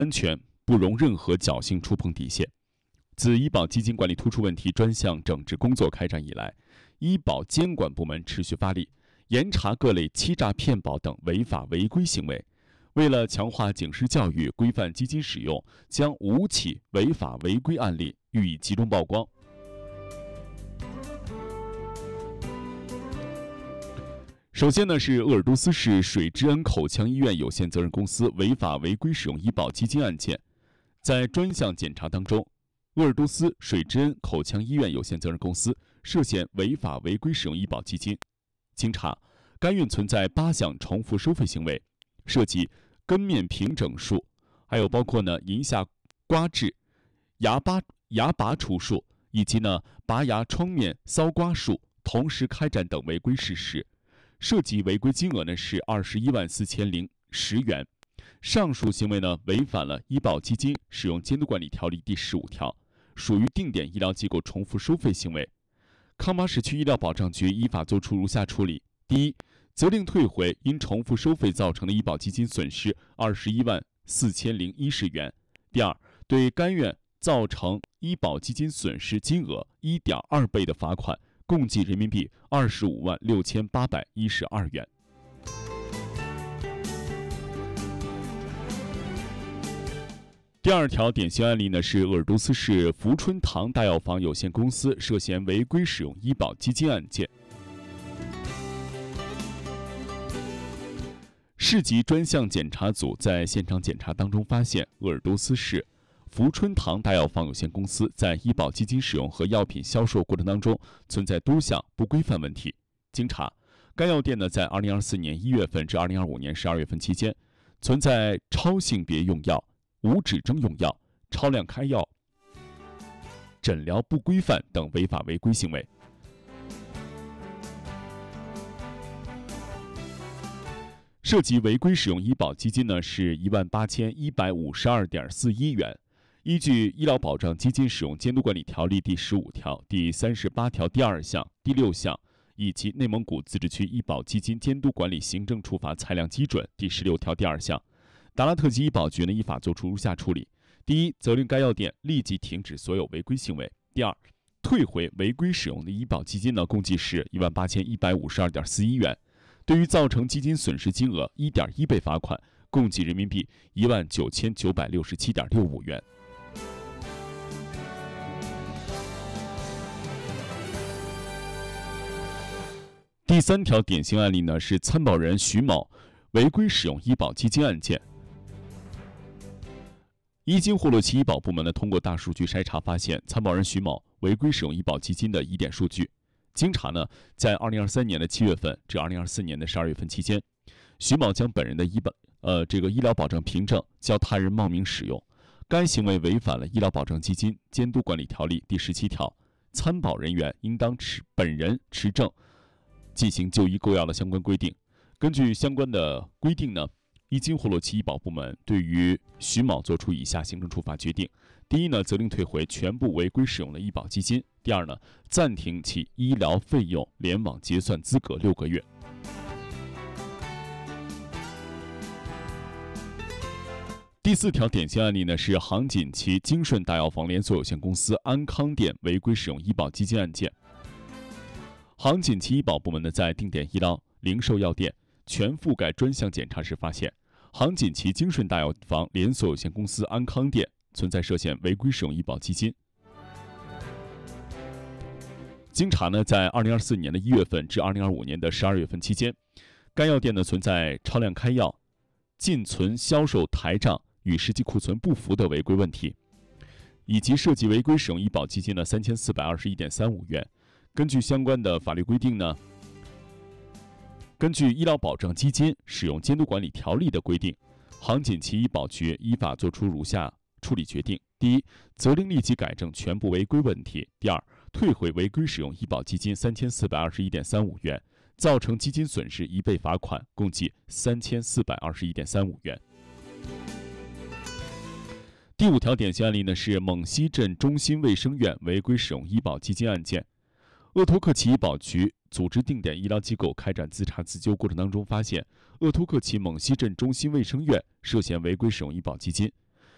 安全不容任何侥幸触碰底线。自医保基金管理突出问题专项整治工作开展以来，医保监管部门持续发力，严查各类欺诈骗保等违法违规行为。为了强化警示教育，规范基金使用，将5起违法违规案例予以集中曝光。首先呢，是鄂尔多斯市水之恩口腔医院有限责任公司违法违规使用医保基金案件。在专项检查当中，鄂尔多斯水之恩口腔医院有限责任公司涉嫌违法违规使用医保基金。经查，该院存在8项重复收费行为，涉及根面平整术，还有包括龈下刮治、牙拔除术以及拔牙创面搔刮术同时开展等违规事实，涉及违规金额是214010元。上述行为违反了医保基金使用监督管理条例第15条，属于定点医疗机构重复收费行为。康巴市区医疗保障局依法作出如下处理：第一，责令退回因重复收费造成的医保基金损失214010元。第二，对该院造成医保基金损失金额1.2倍的罚款，共计人民币256812元。第二条典型案例是鄂尔多斯市福春堂大药房有限公司涉嫌违规使用医保基金案件。市级专项检查组在现场检查当中发现，鄂尔多斯市福春堂大药房有限公司在医保基金使用和药品销售过程当中存在多项不规范问题。经查，该药店在2024年1月份至2025年12月份期间，存在超性别用药、无指征用药、超量开药、诊疗不规范等违法违规行为。涉及违规使用医保基金是18152.41元。依据《医疗保障基金使用监督管理条例》第15条、第38条第2项、第6项以及内蒙古自治区医保基金监督管理行政处罚裁量基准第16条第2项，达拉特级医保局依法作出如下处理：第一，责令该药店立即停止所有违规行为；第二，退回违规使用的医保基金共计是18152.41元。对于造成基金损失金额1.1倍罚款，共计人民币19967.65元。第三条典型案例是参保人徐某违规使用医保基金案件。伊金霍洛奇医保部门通过大数据筛查发现，参保人徐某违规使用医保基金的疑点数据。经查在2023年7月份至2024年12月份期间，徐某将本人的医疗保障凭证较他人冒名使用，该行为违反了《医疗保障基金监督管理条例》第17条，参保人员应当本人持证进行就医购药的相关规定。根据相关的规定伊金霍洛奇医保部门对于徐某作出以下行政处罚决定：第一责令退回全部违规使用的医保基金；第二暂停其医疗费用联网结算资格6个月。第四条典型案例是杭锦旗精顺大药房连锁有限公司安康店违规使用医保基金案件。杭锦旗医保部门在定点医疗零售药店全覆盖专项检查时发现，杭锦旗精顺大药房连锁有限公司安康店存在涉嫌违规使用医保基金。经查在2024年1月份至2025年12月份期间，该药店存在超量开药、进存销售台账与实际库存不符的违规问题，以及涉及违规使用医保基金3421.35元。根据相关的法律规定根据《医疗保障基金使用监督管理条例》的规定，杭锦旗医保局依法作出如下处理决定：第一，责令立即改正全部违规问题；第二，退回违规使用医保基金3421.35元，造成基金损失1倍罚款，共计3421.35元。第五条典型案例是蒙西镇中心卫生院违规使用医保基金案件。鄂托克旗医保局组织定点医疗机构开展自查自纠过程当中发现，鄂托克旗蒙西镇中心卫生院涉嫌违规使用医保基金，